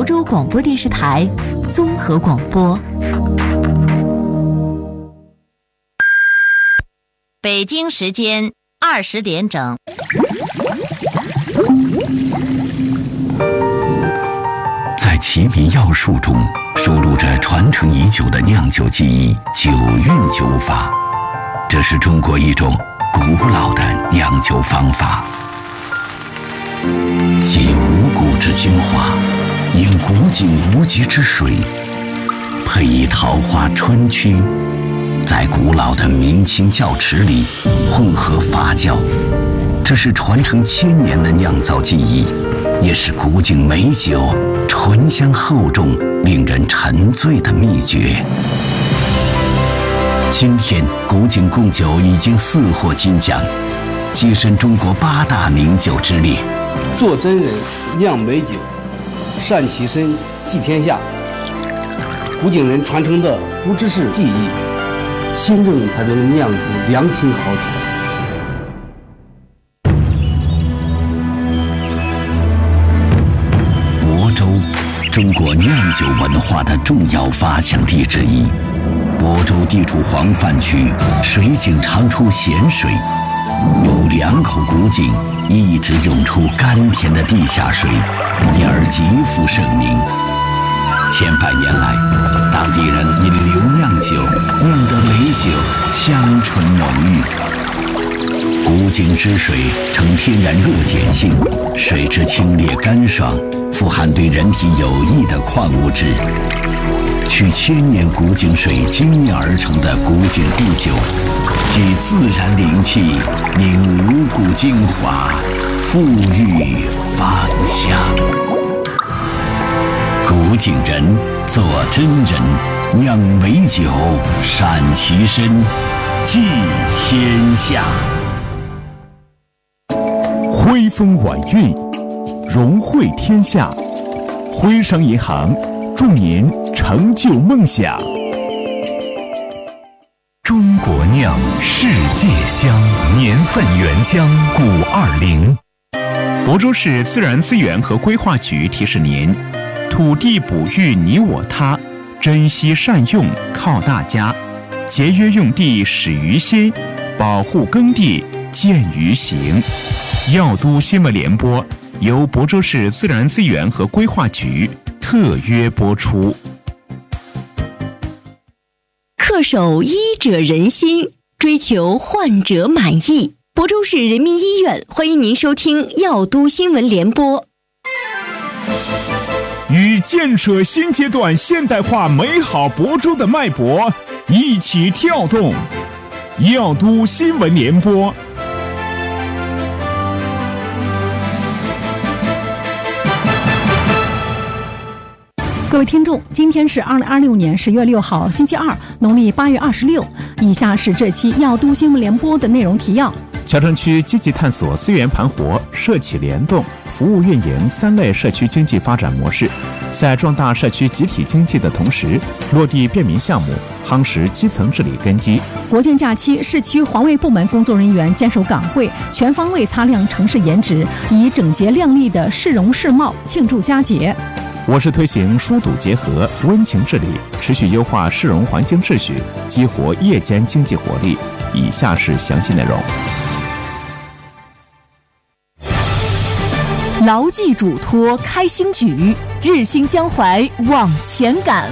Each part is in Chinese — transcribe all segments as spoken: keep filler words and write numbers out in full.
亳州广播电视台综合广播。 北京时间二十点整。 在奇米药术中收录着传承已久的酿酒技艺——九韵酒法。这是中国一种古老的酿酒方法，集五谷之精华，饮古井无极之水，配以桃花春曲，在古老的明清窖池里混合发酵。这是传承千年的酿造技艺，也是古井美酒醇香厚重、令人沉醉的秘诀。今天，古井贡酒已经四获金奖，跻身中国八大名酒之列。 做真人，酿美酒，善其身，济天下。古井人传承的不只是技艺，心正才能酿出良情好酒。 亳州，中国酿酒文化的重要发祥地之一。亳州地处黄泛区，水井常出咸水，有两口古井一直涌出甘甜的地下水，因而极负盛名。千百年来，当地人因留酿酒，酿得美酒香醇浓郁。古井之水呈天然弱碱性，水质清冽干爽，富含对人体有益的矿物质。取千年古井水精炼而成的古井固酒，具自然灵气，凝五谷精华，馥郁芳香。古井人做真人，酿美酒，善其身，济天下。 徽风晚韵，融汇天下。徽商银行祝您成就梦想。 中国酿，世界香，年份原浆古二零。亳州市自然资源和规划局提示您：土地哺育你我他，珍惜善用靠大家，节约用地始于心，保护耕地见于行。药都新闻联播由亳州市自然资源和规划局特约播出。 恪守医者仁心，追求患者满意。亳州市人民医院欢迎您收听药都新闻联播。 与建设新阶段现代化美好亳州的脉搏一起跳动，药都新闻联播。 各位听众，今天是二零二六年十月六号，星期二，农历八月二十六。以下是这期药都新闻联播的内容提要： 桥城区积极探索资源盘活、社企联动、服务运营三类社区经济发展模式，在壮大社区集体经济的同时，落地便民项目，夯实基层治理根基。 国庆假期，市区环卫部门工作人员坚守岗位，全方位擦亮城市颜值，以整洁亮丽的市容市貌庆祝佳节。 我市推行疏堵结合、温情治理，持续优化市容环境秩序，激活夜间经济活力。以下是详细内容。 牢记嘱托开新举，日兴江淮往前赶。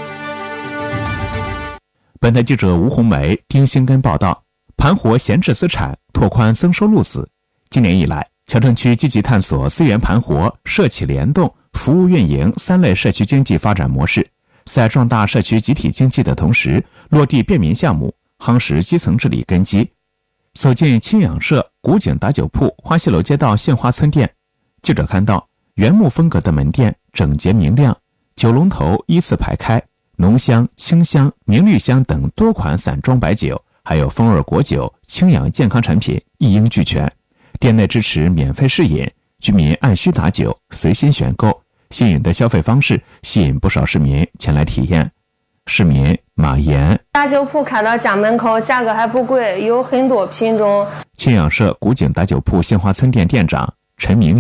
本台记者吴红梅、丁兴根报道，盘活闲置资产，拓宽增收路子。今年以来，桥城区积极探索资源盘活、社企联动、服务运营三类社区经济发展模式，在壮大社区集体经济的同时，落地便民项目，夯实基层治理根基。走进青养社古井打酒铺花溪楼街道杏花村店，记者看到原木风格的门店整洁明亮，酒龙头依次排开，浓香、清香、明绿香等多款散装白酒，还有风味果酒、清养健康产品一应俱全。店内支持免费试饮，居民按需打酒，随心选购。新颖的消费方式吸引不少市民前来体验。市民马岩： 打酒铺开到家门口，价格还不贵，有很多品种。 青养社古井打酒铺杏花村店店长陈明宇：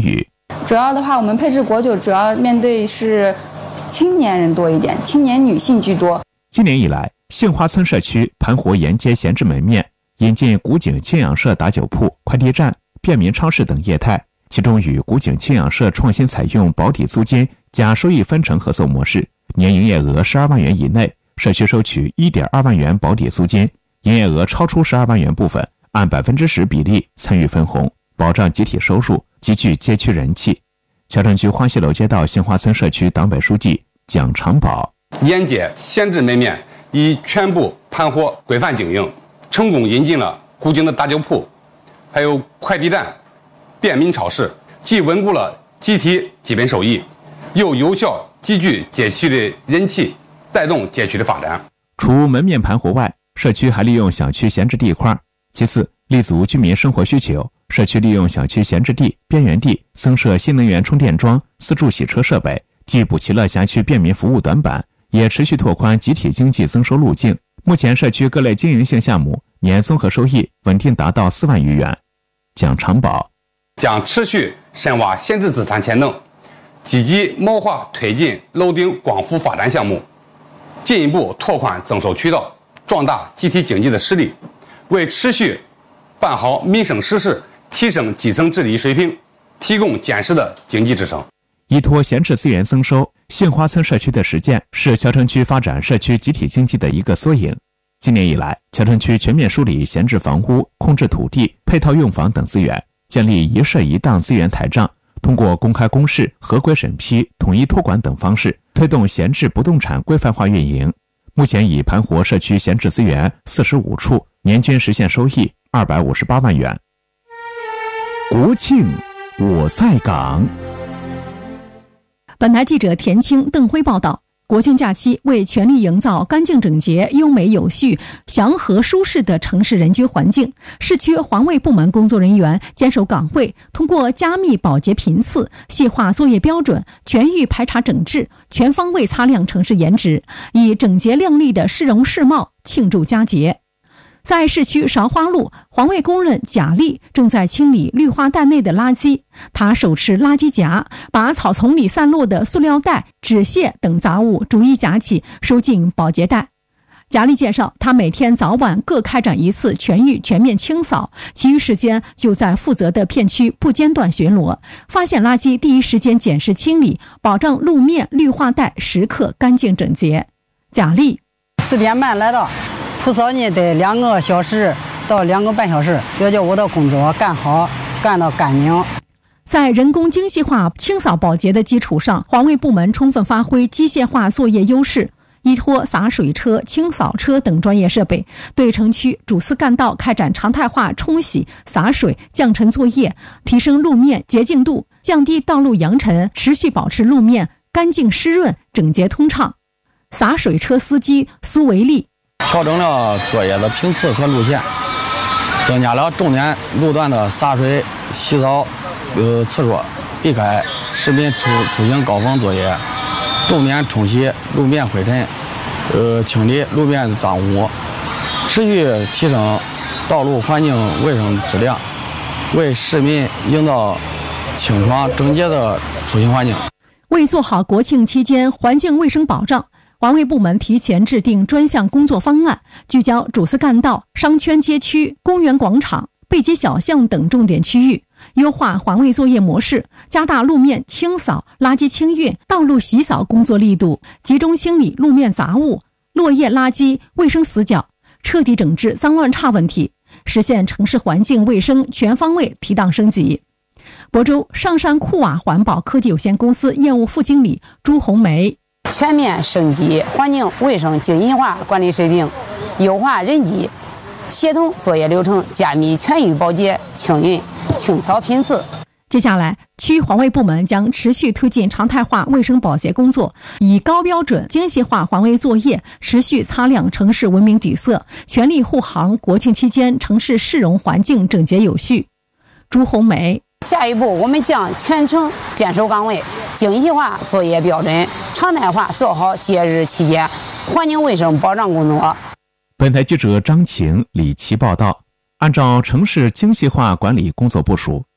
主要的话，我们配置国九主要面对是青年人多一点，青年女性居多。 今年以来，杏花村社区盘活沿街闲置门面，引进古井青养社打酒铺、快递站、便民超市等业态。其中与古井青养社创新采用保底租金加收益分成合作模式，年营业额十二万元以内，社区收取 一点二万元保底租金，营业额超出十二万元部分按百分之十比例参与分红，保障集体收入，极具街区人气。桥城区欢喜楼街道杏花村社区党委书记蒋长宝： 沿街闲置门面已全部盘活规范经营，成功引进了古井的打酒铺，还有快递站、便民超市，既稳固了集体基本收益，又有效集聚街区的人气，带动街区的发展。 除门面盘活外，社区还利用小区闲置地块。其次，立足居民生活需求，社区利用小区闲置地、边缘地增设新能源充电桩、自助洗车设备，既补齐了辖区便民服务短板，也持续拓宽集体经济增收路径。目前，社区各类经营性项目年综合收益稳定达到四万余元。蒋长宝将持续深挖闲置资产潜能，积极谋划推进楼顶光伏发展项目，进一步拓宽增收渠道，壮大集体经济的实力，为持续办好民生实事、提升基层治理水平提供坚实的经济支撑。 依托闲置资源增收，杏花村社区的实践是桥城区发展社区集体经济的一个缩影。今年以来，桥城区全面梳理闲置房屋、空置土地、配套用房等资源，建立一社一档资源台账，通过公开公示、合规审批、统一托管等方式，推动闲置不动产规范化运营。目前已盘活社区闲置资源四十五处，年均实现收益二百五十八万元。国庆我在岗。 本台记者田青、邓辉报道，国庆假期为全力营造干净整洁、优美有序、祥和舒适的城市人居环境，市区环卫部门工作人员坚守岗位，通过加密保洁频次、细化作业标准、全域排查整治，全方位擦亮城市颜值，以整洁亮丽的市容市貌庆祝佳节。在市区韶花路，环卫工人贾丽正在清理绿化带内的垃圾。他手持垃圾夹，把草丛里散落的塑料袋、纸屑等杂物逐一夹起，收进保洁袋。贾丽介绍，他每天早晚各开展一次全域全面清扫，其余时间就在负责的片区不间断巡逻，发现垃圾第一时间检视清理，保障路面绿化带时刻干净整洁。贾丽四点半来到，铺扫呢得两个小时到两个半小时，要叫我的工作干好，干到干净。 在人工精细化清扫保洁的基础上，环卫部门充分发挥机械化作业优势，依托洒水车、清扫车等专业设备，对城区主次干道开展常态化冲洗、洒水、降尘作业，提升路面洁净度，降低道路扬尘，持续保持路面干净湿润、整洁通畅。洒水车司机苏维利调整了作业的频次和路线，增加了重点路段的洒水、洗澡呃次数，避开市民出出行高峰作业，重点冲洗路面灰尘，呃清理路面的脏污，持续提升道路环境卫生质量，为市民营造清爽整洁的出行环境。 为做好国庆期间环境卫生保障，环卫部门提前制定专项工作方案，聚焦主次干道、商圈街区、公园广场、背街小巷等重点区域，优化环卫作业模式，加大路面清扫、垃圾清运、道路洗扫工作力度，集中清理路面杂物、落叶垃圾、卫生死角，彻底整治脏乱差问题，实现城市环境卫生全方位提档升级。亳州上山库瓦环保科技有限公司业务副经理朱红梅： 全面升级环境卫生精细化管理水平，优化人机协同作业流程，加密全域保洁、清运、清扫频次。 接下来，区环卫部门将持续推进常态化卫生保洁工作，以高标准精细化环卫作业，持续擦亮城市文明底色，全力护航国庆期间城市市容环境整洁有序。朱红梅： 下一步，我们将全程坚守岗位，精细化作业标准，常态化做好节日期间环境卫生保障工作。 本台记者张晴、李琦报道。按照城市精细化管理工作部署，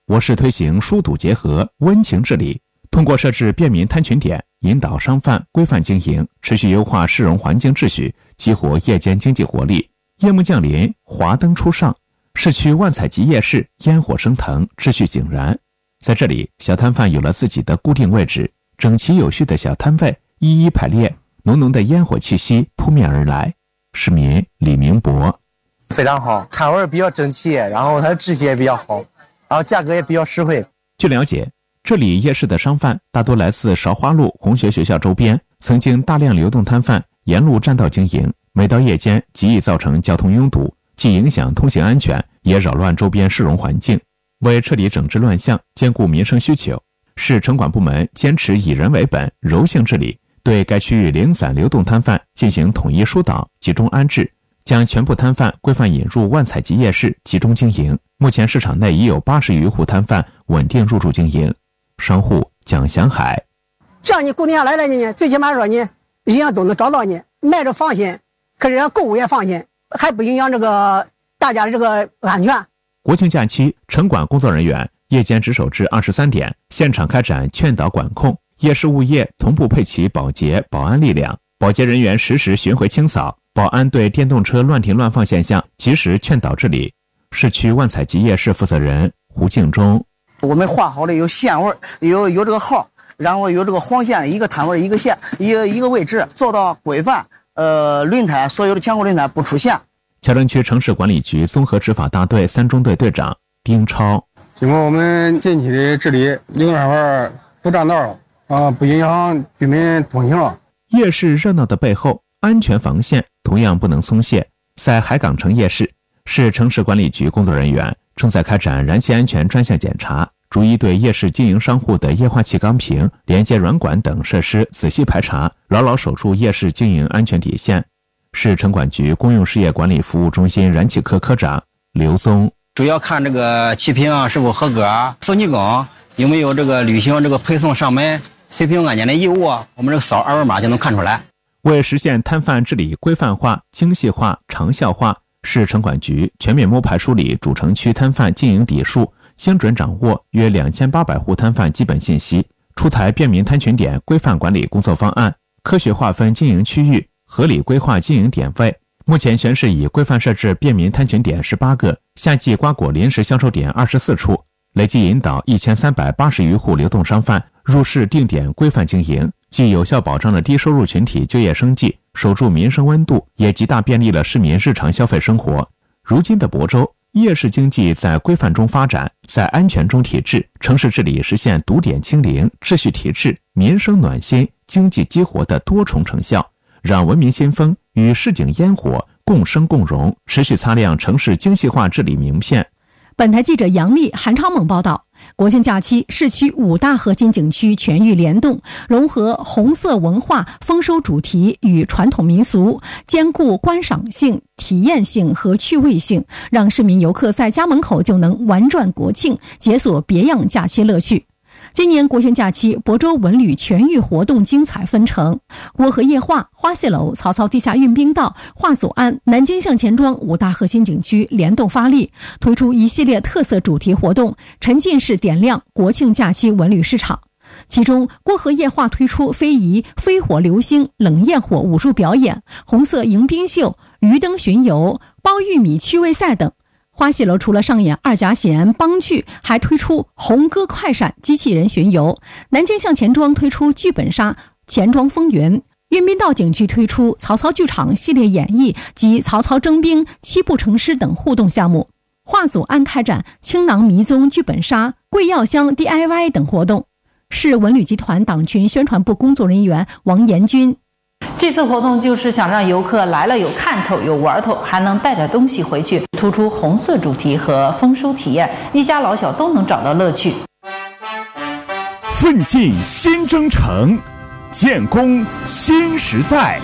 我市推行疏堵结合、温情治理，通过设置便民摊群点，引导商贩规范经营，持续优化市容环境秩序，激活夜间经济活力。夜幕降临，华灯初上，市区万彩集夜市烟火升腾，秩序井然。在这里，小摊贩有了自己的固定位置，整齐有序的小摊位一一排列，浓浓的烟火气息扑面而来。市民李明博： 非常好，摊位比较整齐，然后它的秩序也比较好，然后价格也比较实惠。 据了解，这里夜市的商贩大多来自韶华路红学学校周边，曾经大量流动摊贩沿路占道经营，每到夜间极易造成交通拥堵，既影响通行安全，也扰乱周边市容环境。为彻底整治乱象，兼顾民生需求，市城管部门坚持以人为本、柔性治理，对该区域零散流动摊贩进行统一疏导、集中安置，将全部摊贩规范引入万彩集夜市集中经营。目前市场内已有八十余户摊贩稳定入驻经营。商户蒋祥海： 这样你固定下来了呢，最起码说你人家都能找到你，卖着放心，可是人家购物也放心，还不影响这个大家的这个安全。 国庆假期，城管工作人员夜间值守至二十三点，现场开展劝导管控，夜市物业同步配齐保洁、保安力量，保洁人员实时巡回清扫，保安对电动车乱停乱放现象及时劝导治理。市区万彩集夜市负责人胡敬忠： 我们画好的有线位，有有这个号，然后有这个黄线，一个摊位一个线，一个一个位置，做到规范。呃，轮胎所有的全国轮胎不出现。 乔城区城市管理局综合执法大队三中队队长丁超： 经过我们近期的治理，流动摊贩不占道了啊，不影响居民通行了。 夜市热闹的背后，安全防线同样不能松懈。在海港城夜市，市城市管理局工作人员正在开展燃气安全专项检查，逐一对夜市经营商户的液化气钢瓶、连接软管等设施仔细排查，牢牢守住夜市经营安全底线。市城管局公用事业管理服务中心燃气科科长刘宗： 主要看这个气瓶是否合格，送气筒有没有这个履行这个配送上门随评安检的义务，我们这个扫二维码就能看出来。 为实现摊贩治理规范化、精细化、长效化，市城管局全面摸排梳理主城区摊贩经营底数，精准掌握约两千八百户摊贩基本信息，出台便民摊群点规范管理工作方案，科学划分经营区域，合理规划经营点位。目前全市已规范设置便民摊群点十八个，夏季瓜果临时销售点二十四处，累计引导一千三百八十余户流动商贩入市定点规范经营，既有效保障了低收入群体就业生计，守住民生温度，也极大便利了市民日常消费生活。如今的亳州，夜市经济在规范中发展，在安全中提质，城市治理实现堵点清零、秩序提质、民生暖心、经济激活的多重成效，让文明先锋与市井烟火共生共荣，持续擦亮城市精细化治理名片。 本台记者杨丽、韩超猛报道，国庆假期，市区五大核心景区全域联动，融合红色文化丰收主题与传统民俗，兼顾观赏性、体验性和趣味性，让市民游客在家门口就能玩转国庆，解锁别样假期乐趣。今年国庆假期，亳州文旅全域活动精彩纷呈，郭河夜话、花戏楼、曹操地下运兵道、华左岸、南京向前庄五大核心景区联动发力，推出一系列特色主题活动，沉浸式点亮国庆假期文旅市场。其中，郭河夜话推出非遗飞火流星、冷焰火武术表演、红色迎宾秀、鱼灯巡游、包玉米趣味赛等。花戏楼除了上演二夹弦、梆剧，还推出红歌快闪机器人巡游。南京向前庄推出剧本杀钱庄风云。运宾道景区推出曹操剧场系列演绎及曹操征兵、七步成诗等互动项目。华左岸开展青囊迷踪剧本杀、桂药香 D I Y 等活动。市文旅集团党群宣传部工作人员王延军： 这次活动就是想让游客来了有看头有玩头，还能带点东西回去，突出红色主题和丰收体验，一家老小都能找到乐趣。 奋进新征程，建功新时代。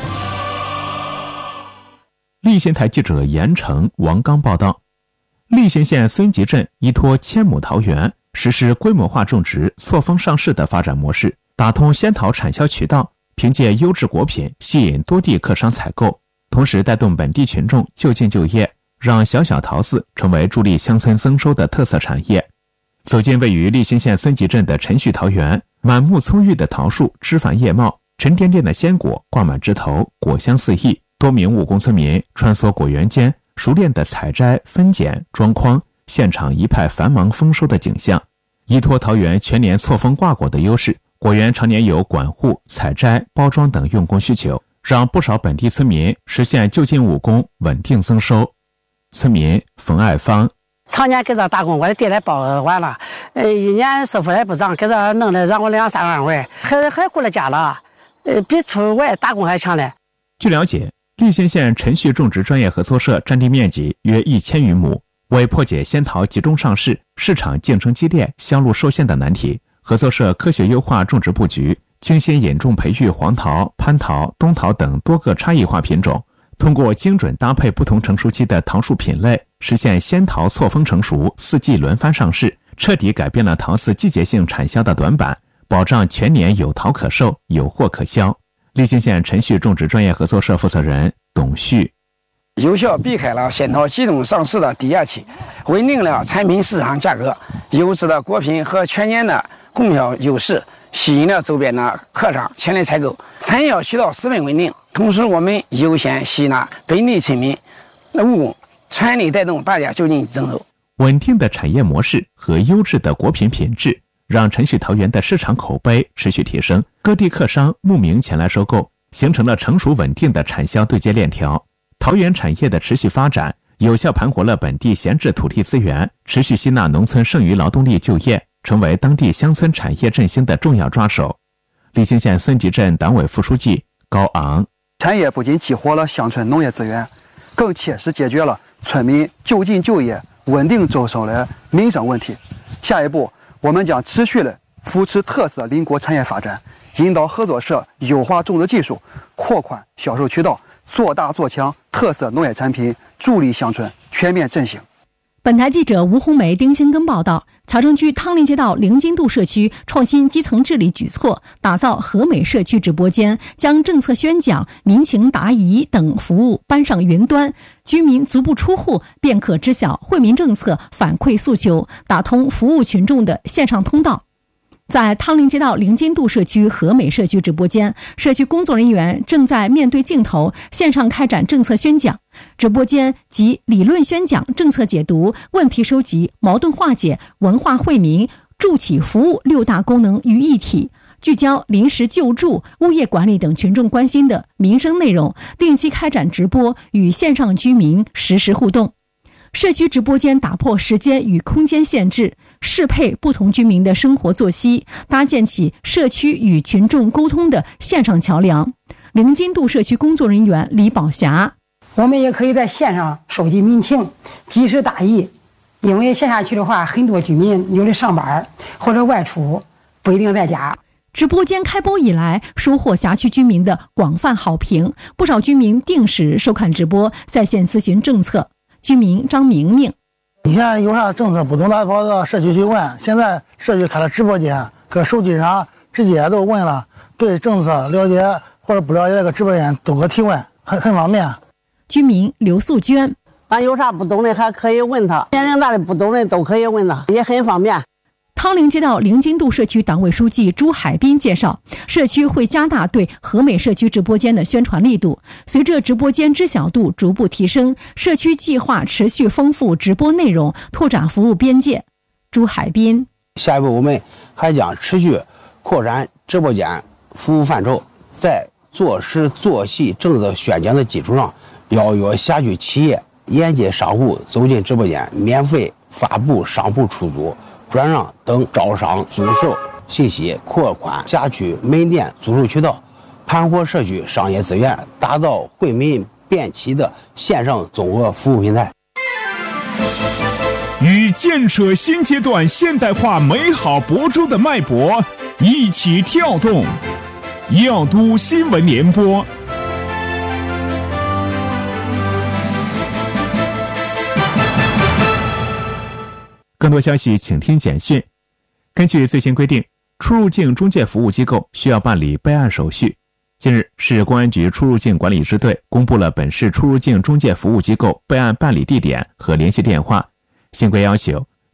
蓟县台记者严成、王刚报道，蓟县县孙集镇依托千亩桃园，实施规模化种植、错峰上市的发展模式，打通仙桃产销渠道，凭借优质果品吸引多地客商采购，同时带动本地群众就近就业，让小小桃子成为助力乡村增收的特色产业。 走进位于利辛县孙集镇的陈旭桃园，满目葱郁的桃树枝繁叶茂，沉甸甸的鲜果挂满枝头，果香四溢。多名务工村民穿梭果园间，熟练的采摘、分拣、装筐，现场一派繁忙丰收的景象。依托桃园全年错峰挂果的优势，果园常年有管护、采摘、包装等用工需求，让不少本地村民实现就近务工，稳定增收。村民冯爱芳： 常年给这打工，我的地来包完了，呃，一年收入也不涨，给这弄的让我两三万块，还还顾了家了，呃，比出外打工还强嘞。 据了解，利辛县陈旭种植专业合作社占地面积约一千余亩，为破解仙桃集中上市、市场竞争激烈、销路受限的难题，合作社科学优化种植布局，精心引种培育黄桃、蟠桃、冬桃等多个差异化品种，通过精准搭配不同成熟期的桃树品类，实现仙桃错峰成熟、四季轮番上市，彻底改变了桃子季节性产销的短板，保障全年有桃可售、有货可销。利辛县陈旭种植专业合作社负责人董旭： 有效避开了仙桃集中上市的低价期，稳定了产品市场价格，优质的果品和全年的供销优势，吸引了周边的客商前来采购，产销渠道十分稳定。同时，我们优先吸纳本地村民的务工，全力带动大家就近增收。 稳定的产业模式和优质的果品品质，让陈旭桃园的市场口碑持续提升，各地客商慕名前来收购，形成了成熟稳定的产销对接链条。桃园产业的持续发展，有效盘活了本地闲置土地资源，持续吸纳农村剩余劳动力就业，成为当地乡村产业振兴的重要抓手。利辛县孙集镇党委副书记高昂： 产业不仅激活了乡村农业资源，更切实解决了村民就近就业、稳定周收的民生问题。下一步，我们将持续的扶持特色邻国产业发展，引导合作社优化种植技术，扩宽销售渠道，做大做强特色农业产品，助力乡村全面振兴。 本台记者吴红梅、丁兴根报道，桥城区汤林街道灵金渡社区创新基层治理举措，打造和美社区直播间，将政策宣讲、民情答疑等服务搬上云端，居民足不出户便可知晓惠民政策、反馈诉求，打通服务群众的线上通道。在汤林街道灵金渡社区和美社区直播间，社区工作人员正在面对镜头线上开展政策宣讲。直播间集理论宣讲、政策解读、问题收集、矛盾化解、文化惠民、助企服务六大功能于一体，聚焦临时救助、物业管理等群众关心的民生内容，定期开展直播，与线上居民实时互动。社区直播间打破时间与空间限制，适配不同居民的生活作息，搭建起社区与群众沟通的线上桥梁。灵金渡社区工作人员李宝霞： 我们也可以在线上收集民情，及时答疑。因为线下去的话，很多居民有的上班或者外出，不一定在家。 直播间开播以来，收获辖区居民的广泛好评，不少居民定时收看直播，在线咨询政策。居民张明明： 以前有啥政策不懂的跑到社区去问，现在社区开了直播间，搁手机上直接都问了，对政策了解或者不了解，这个直播间都可提问，很很方便。 居民刘素娟： 俺有啥不懂的还可以问他，年龄大的不懂的都可以问他，也很方便。 汤林街道灵金渡社区党委书记朱海滨介绍，社区会加大对和美社区直播间的宣传力度，随着直播间知晓度逐步提升，社区计划持续丰富直播内容，拓展服务边界。朱海滨： 下一步我们还将持续扩展直播间服务范畴，在做实做细政策宣讲的基础上，邀约辖区企业、沿街商户走进直播间，免费发布商铺出租、转让等招商租售信息，扩宽辖区门店租售渠道，盘活社区商业资源，打造惠民便骑的线上综合服务平台。 与建设新阶段现代化美好亳州的脉搏一起跳动，耀都新闻联播。 更多消息请听简讯。根据最新规定，出入境中介服务机构需要办理备案手续。近日，市公安局出入境管理支队公布了本市出入境中介服务机构备案办理地点和联系电话。新规要求，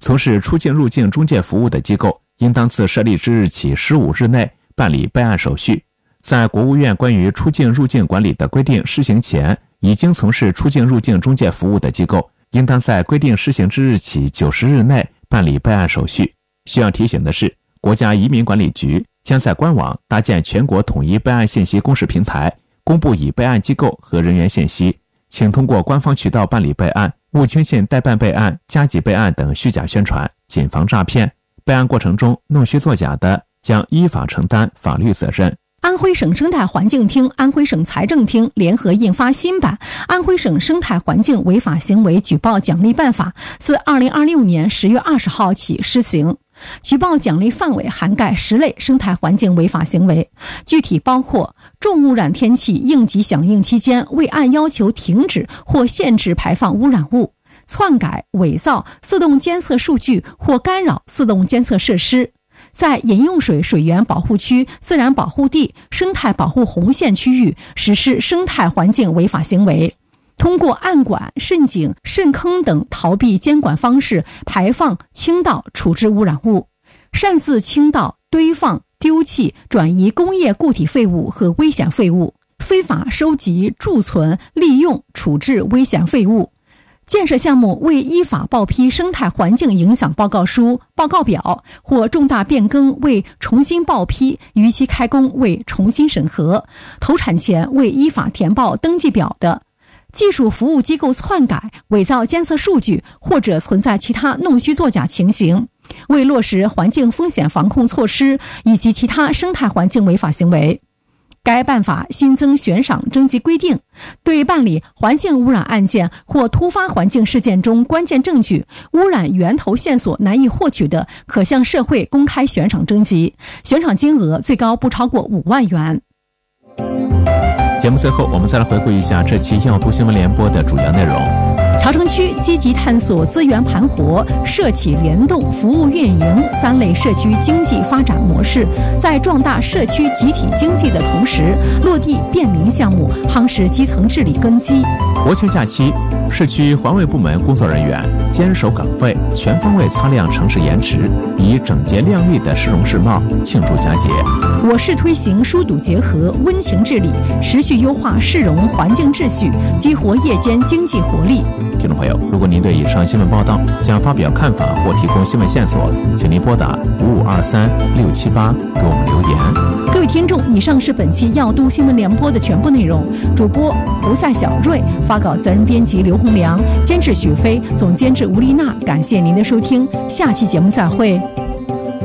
从事出境入境中介服务的机构，应当自设立之日起十五日内办理备案手续。在国务院关于出境入境管理的规定施行前，已经从事出境入境中介服务的机构，应当在规定施行之日起九十日内办理备案手续。需要提醒的是，国家移民管理局将在官网搭建全国统一备案信息公示平台，公布已备案机构和人员信息，请通过官方渠道办理备案，勿轻信代办备案、加急备案等虚假宣传，谨防诈骗。备案过程中弄虚作假的，将依法承担法律责任。 安徽省生态环境厅、安徽省财政厅联合印发新版《安徽省生态环境违法行为举报奖励办法》，自二零二六年十月二十号起施行。举报奖励范围涵盖十类生态环境违法行为，具体包括重污染天气应急响应期间未按要求停止或限制排放污染物，篡改、伪造自动监测数据或干扰自动监测设施，在饮用水水源保护区、自然保护地、生态保护红线区域实施生态环境违法行为，通过暗管、渗井、渗坑等逃避监管方式排放、倾倒、处置污染物，擅自倾倒、堆放、丢弃、转移工业固体废物和危险废物，非法收集、贮存、利用、处置危险废物。建设项目未依法报批生态环境影响报告书、报告表，或重大变更未重新报批，逾期开工未重新审核，投产前未依法填报登记表的，技术服务机构篡改、伪造监测数据或者存在其他弄虚作假情形，未落实环境风险防控措施以及其他生态环境违法行为。该办法新增悬赏征集规定，对办理环境污染案件或突发环境事件中关键证据、污染源头线索难以获取的，可向社会公开悬赏征集，悬赏金额最高不超过五万元。 节目最后，我们再来回顾一下这期要读新闻联播的主要内容。 桥城区积极探索资源盘活、社企联动、服务运营三类社区经济发展模式，在壮大社区集体经济的同时，落地便民项目，夯实基层治理根基。 国庆假期，市区环卫部门工作人员坚守岗位，全方位擦亮城市颜值，以整洁亮丽的市容市貌庆祝佳节。 我市推行疏堵结合、温情治理，持续优化市容环境秩序，激活夜间经济活力。 听众朋友，如果您对以上新闻报道想发表看法或提供新闻线索，请您拨打五五二三六七八给我们留言。 各位听众，以上是本期要都新闻联播的全部内容。主播胡赛小瑞，发稿责任编辑刘洪良，监制许飞，总监制吴丽娜。感谢您的收听，下期节目再会。